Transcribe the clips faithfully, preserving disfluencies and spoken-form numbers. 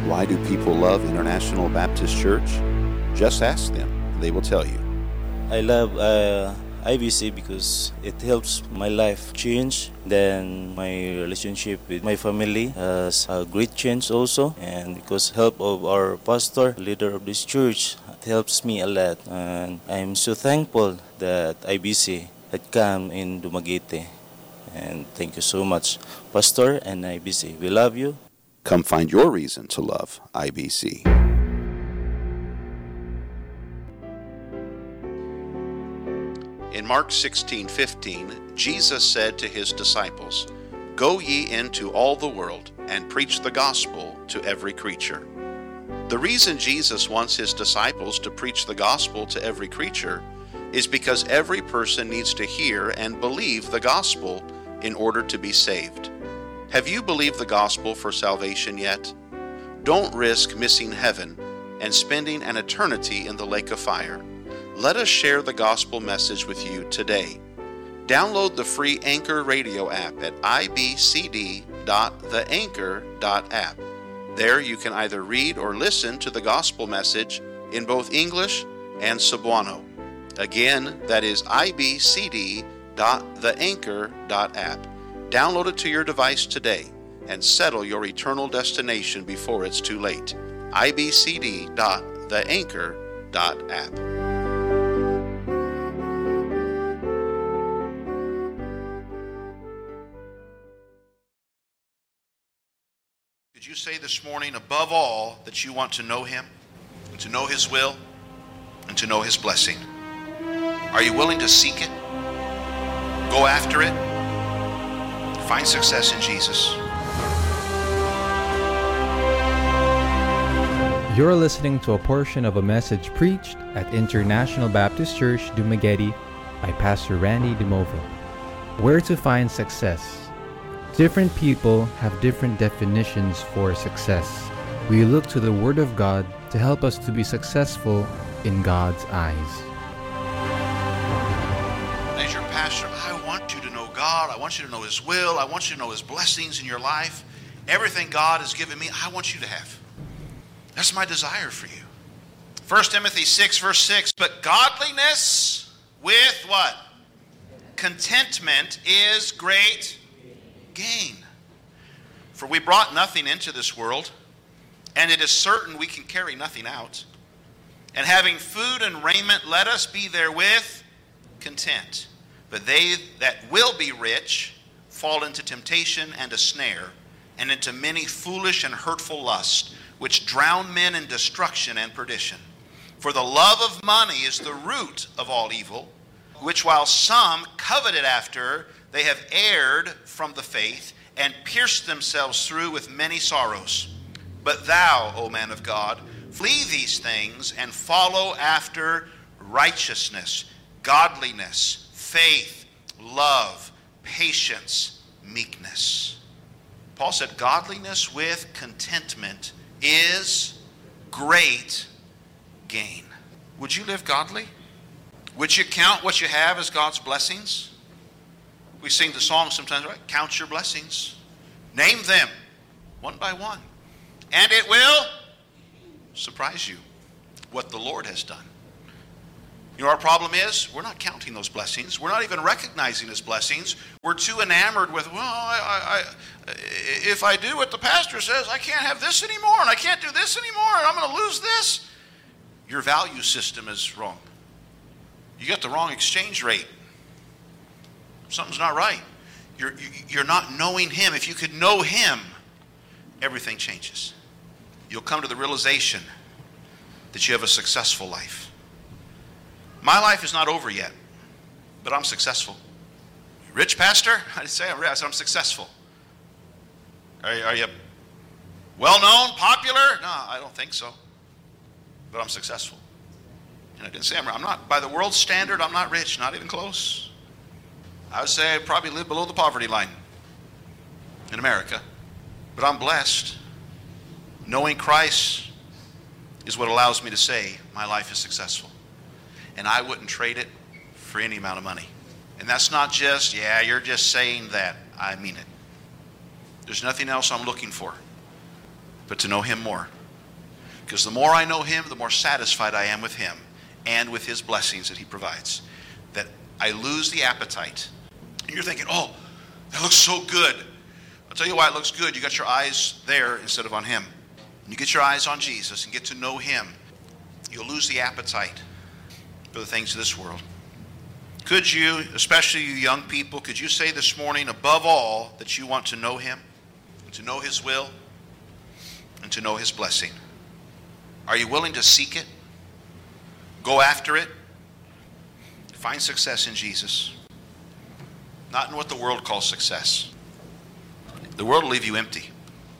Why do people love International Baptist Church? Just ask them, and they will tell you. I love uh, I B C because it helps my life change. Then my relationship with my family has a great change also. And because help of our pastor, leader of this church, it helps me a lot. And I'm so thankful that I B C had come in Dumaguete. And thank you so much, Pastor and I B C. We love you. Come find your reason to love I B C. In Mark sixteen fifteen, Jesus said to his disciples, "Go ye into all the world and preach the gospel to every creature." The reason Jesus wants his disciples to preach the gospel to every creature is because every person needs to hear and believe the gospel in order to be saved. Have you believed the gospel for salvation yet? Don't risk missing heaven and spending an eternity in the lake of fire. Let us share the gospel message with you today. Download the free Anchor radio app at i b c d dot the anchor dot app. There you can either read or listen to the gospel message in both English and Cebuano. Again, that is i b c d dot the anchor dot app. Download it to your device today and settle your eternal destination before it's too late. i b c d dot the anchor dot app. Did you say this morning, above all, that you want to know Him, and to know His will, and to know His blessing? Are you willing to seek it? Go after it? Find success in Jesus. You're listening to a portion of a message preached at International Baptist Church, Dumaguete by Pastor Randy DeMova. Where to find success? Different people have different definitions for success. We look to the Word of God to help us to be successful in God's eyes. As your pastor, I want you to know God. I want you to know His will. I want you to know His blessings in your life. Everything God has given me, I want you to have. That's my desire for you. First Timothy six, verse six, but godliness with what? Contentment is great gain. For we brought nothing into this world, and it is certain we can carry nothing out. And having food and raiment, let us be therewith content. But they that will be rich fall into temptation and a snare, and into many foolish and hurtful lusts, which drown men in destruction and perdition. For the love of money is the root of all evil, which while some coveted after, they have erred from the faith, and pierced themselves through with many sorrows. But thou, O man of God, flee these things, and follow after righteousness, godliness, faith, love, patience, meekness. Paul said, godliness with contentment is great gain. Would you live godly? Would you count what you have as God's blessings? We sing the song sometimes, right? Count your blessings. Name them one by one. And it will surprise you what the Lord has done. You know, our problem is we're not counting those blessings. We're not even recognizing His blessings. We're too enamored with, well, I, I, I, if I do what the pastor says, I can't have this anymore, and I can't do this anymore, and I'm going to lose this. Your value system is wrong. You got the wrong exchange rate. Something's not right. You're, you're not knowing Him. If you could know Him, everything changes. You'll come to the realization that you have a successful life. My life is not over yet, but I'm successful. Rich pastor? I didn't say I'm rich. I said I'm successful. Are, are you well-known, popular? No, I don't think so. But I'm successful. And I didn't say I'm, I'm not, by the world's standard, I'm not rich, not even close. I would say I probably live below the poverty line in America. But I'm blessed. Knowing Christ is what allows me to say my life is successful. And I wouldn't trade it for any amount of money. And that's not just, yeah, you're just saying that. I mean it. There's nothing else I'm looking for but to know Him more Because the more I know him, the more satisfied I am with him and with his blessings that he provides. That I lose the appetite. And you're thinking, oh, that looks so good. I'll tell you why it looks good. You got your eyes there instead of on him. When you get your eyes on Jesus and get to know him, you'll lose the appetite for the things of this world. Could you, especially you young people, could you say this morning, above all, that you want to know him, to know his will, and to know his blessing? Are you willing to seek it? Go after it? Find success in Jesus. Not in what the world calls success. The world will leave you empty.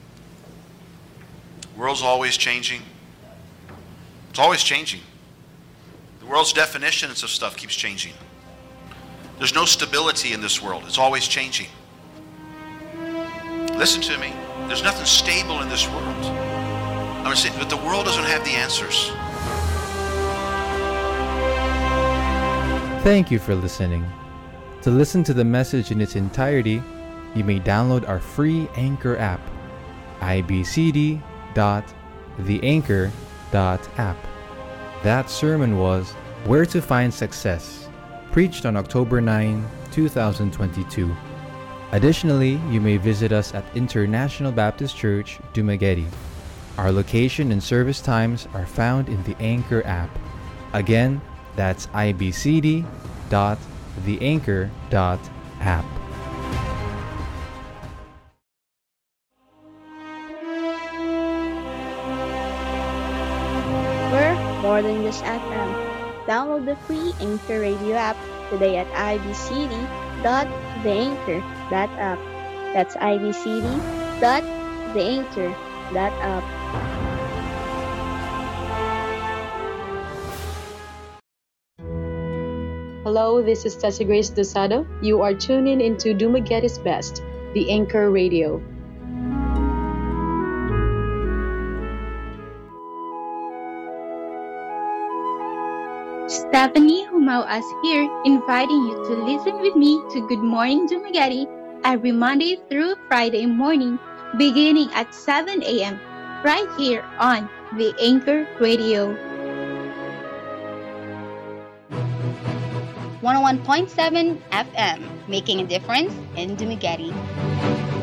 The world's always changing. It's always changing. The world's definitions of stuff keeps changing. There's no stability in this world. It's always changing. Listen to me. There's nothing stable in this world. I'm going to say, but the world doesn't have the answers. Thank you for listening. To listen to the message in its entirety, you may download our free Anchor app, i b c d dot the anchor dot app. That sermon was Where to Find Success, preached on October ninth, twenty twenty-two. Additionally, you may visit us at International Baptist Church, Dumaguete. Our location and service times are found in the Anchor app. Again, that's i b c d dot the anchor dot app. We're more than just F M. Download the free Anchor Radio app today at i b c d dot the anchor dot app. That's i b c d dot the anchor dot app. Hello, this is Tessa Grace Dosado. You are tuning into Dumaguete's Best, the Anchor Radio. Stephanie Humauas here, inviting you to listen with me to Good Morning Dumaguete every Monday through Friday morning, beginning at seven a.m. right here on the Anchor Radio. one oh one point seven F M, making a difference in Dumaguete.